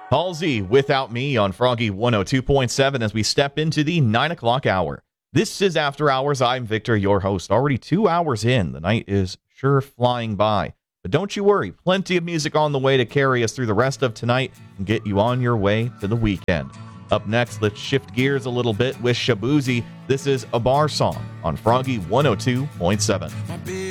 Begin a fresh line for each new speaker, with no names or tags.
Halsey, Without Me on Froggy 102.7 as we step into the 9 o'clock hour. This is After Hours. I'm Victor, your host. Already 2 hours in. The night is sure flying by. But don't you worry. Plenty of music on the way to carry us through the rest of tonight and get you on your way to the weekend. Up next, let's shift gears a little bit with Shaboozey. This is A Bar Song on Froggy 102.7.